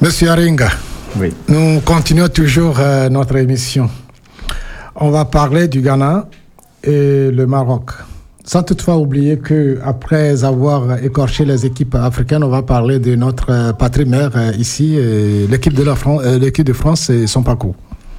Monsieur Aringa, oui. Nous continuons toujours notre émission. On va parler du Ghana et le Maroc. Sans toutefois oublier qu'après avoir écorché les équipes africaines, on va parler de notre patrie mère ici, l'équipe de France et son parcours.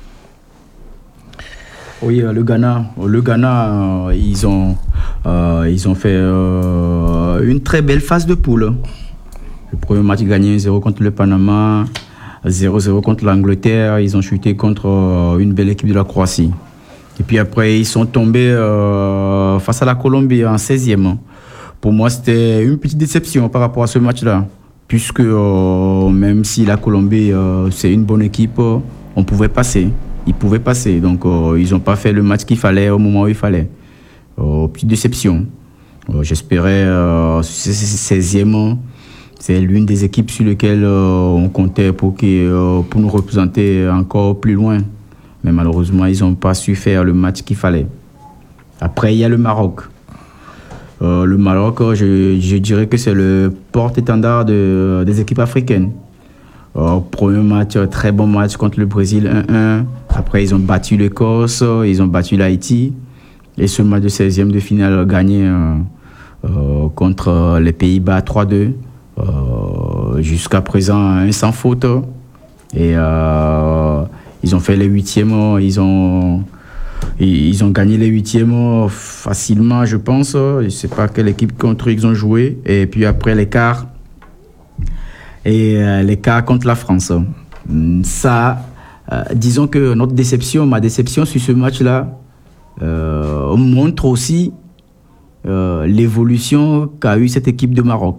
Oui, le Ghana, ils ont fait une très belle phase de poule. Le premier match gagné 1-0 contre le Panama, 0-0 contre l'Angleterre. Ils ont chuté contre une belle équipe de la Croatie. Et puis après, ils sont tombés face à la Colombie en 16e. Pour moi, c'était une petite déception par rapport à ce match-là. Puisque même si la Colombie, c'est une bonne équipe, on pouvait passer. Ils pouvaient passer. Donc, ils n'ont pas fait le match qu'il fallait au moment où il fallait. Petite déception. J'espérais 16e. C'est l'une des équipes sur lesquelles on comptait pour nous représenter encore plus loin. Mais malheureusement, ils n'ont pas su faire le match qu'il fallait. Après, il y a le Maroc. Le Maroc, je dirais que c'est le porte-étendard des équipes africaines. Premier match, très bon match contre le Brésil, 1-1. Après, ils ont battu l'Écosse, ils ont battu l'Haïti. Et ce match de 16e de finale gagné contre les Pays-Bas 3-2. Jusqu'à présent, un sans faute. Et ils ont fait les 8e. Ils ont gagné les 8e facilement, je pense. Je ne sais pas quelle équipe contre ils ont joué. Et puis après, les quarts. Et les quarts contre la France. Ça, disons que ma déception sur ce match-là, montre aussi l'évolution qu'a eu cette équipe de Maroc.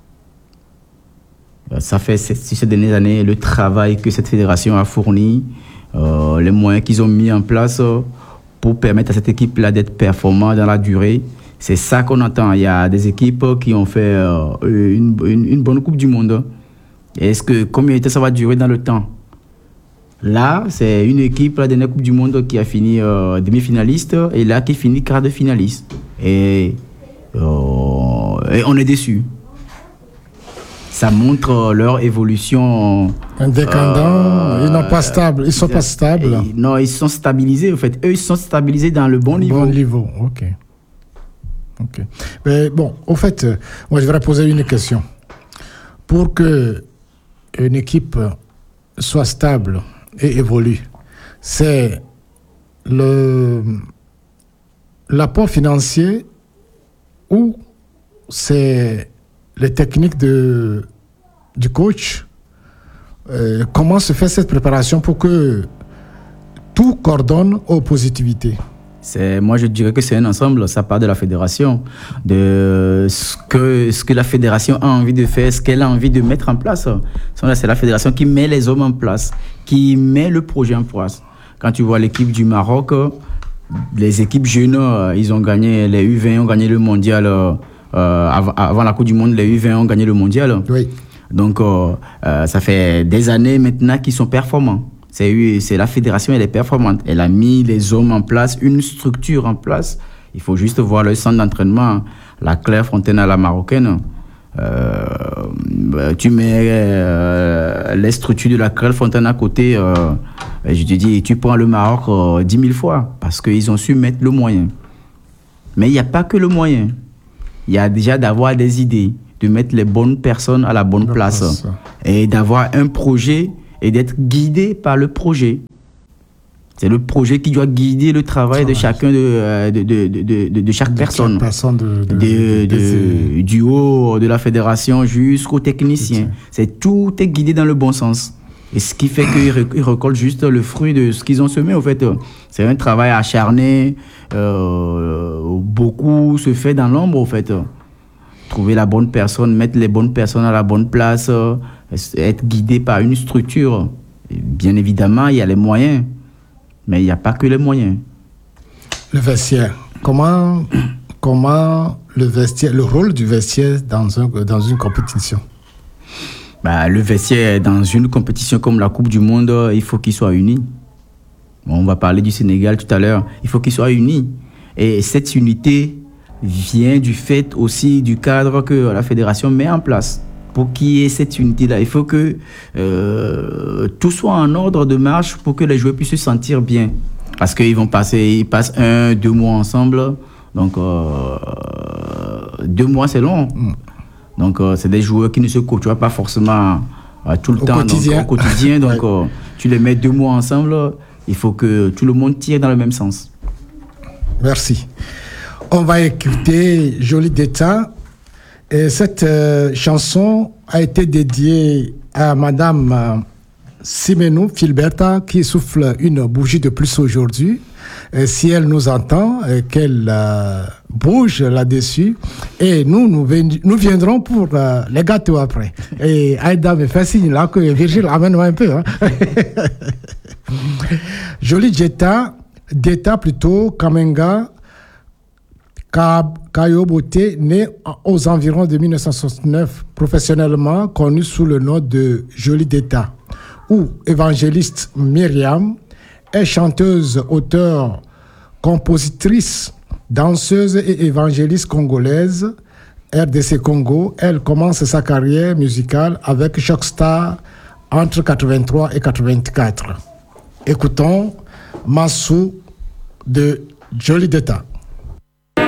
Ça fait sur ces dernières années le travail que cette fédération a fourni, les moyens qu'ils ont mis en place pour permettre à cette équipe-là d'être performante dans la durée. C'est ça qu'on entend. Il y a des équipes qui ont fait une bonne Coupe du Monde. Est-ce que combien de temps ça va durer dans le temps? Là, c'est une équipe, la dernière Coupe du Monde, qui a fini demi-finaliste et là qui finit quart de finaliste. Et on est déçus. Ça montre leur évolution. Indépendant, ils sont pas stables. Non, ils sont stabilisés, en fait. Eux, ils sont stabilisés dans le bon niveau. Bon niveau, ok. Mais bon, au fait, moi, je voudrais poser une question. Pour que une équipe soit stable et évolue, c'est l'apport financier ou c'est les techniques du coach? Comment se fait cette préparation pour que tout coordonne aux positivités? Moi, je dirais que c'est un ensemble. Ça part de la fédération, de ce que la fédération a envie de faire, ce qu'elle a envie de mettre en place. C'est la fédération qui met les hommes en place, qui met le projet en place. Quand tu vois l'équipe du Maroc, les équipes jeunes, ils ont gagné, les U20 ont gagné le mondial. Avant la Coupe du Monde, les U20 ont gagné le mondial. Oui. Donc, ça fait des années maintenant qu'ils sont performants. C'est la fédération, elle est performante. Elle a mis les hommes en place, une structure en place. Il faut juste voir le centre d'entraînement, la Clairefontaine à la marocaine. Tu mets les structures de la Clairefontaine à côté. Je te dis, tu prends le Maroc 10 000 fois parce qu'ils ont su mettre le moyen. Mais il n'y a pas que le moyen. Il y a déjà d'avoir des idées, de mettre les bonnes personnes à la bonne place et d'avoir un projet et d'être guidé par le projet. C'est le projet qui doit guider le travail de chacun de chaque personne. Du haut de la fédération jusqu'au technicien. Tout est guidé dans le bon sens. Et ce qui fait qu'ils récoltent juste le fruit de ce qu'ils ont semé, en fait. C'est un travail acharné. Beaucoup se fait dans l'ombre, en fait. Trouver la bonne personne, mettre les bonnes personnes à la bonne place, être guidé par une structure. Et bien évidemment, il y a les moyens. Mais il n'y a pas que les moyens. Le vestiaire. Comment le rôle du vestiaire dans une compétition? Le vestiaire, dans une compétition comme la Coupe du Monde, il faut qu'il soit uni. On va parler du Sénégal tout à l'heure. Il faut qu'il soit uni. Et cette unité vient du fait aussi du cadre que la fédération met en place. pour qu'il y ait cette unité-là. Il faut que tout soit en ordre de marche pour que les joueurs puissent se sentir bien. Parce qu'ils passent 1-2 mois ensemble. Donc, 2 mois, c'est long. Donc, c'est des joueurs qui ne se côtoient pas forcément tout le temps au quotidien. Donc, tu les mets 2 mois ensemble. Il faut que tout le monde tire dans le même sens. Merci. On va écouter Jolie d'État. Et cette chanson a été dédiée à Madame Simenou Filberta qui souffle une bougie de plus aujourd'hui. Et si elle nous entend, qu'elle bouge là-dessus. Et nous viendrons pour les gâteaux après. Et Aïda me fait signe là que Virgile amène-moi un peu. Hein. Jolie d'État plutôt, Kamenga Kayobote, né aux environs de 1969, professionnellement connu sous le nom de Jolie d'État, ou évangéliste Myriam, est chanteuse, auteure, compositrice, danseuse et évangéliste congolaise, RDC Congo. Elle commence sa carrière musicale avec Shockstar entre 83 et 84. Écoutons Massou de Jolie d'État.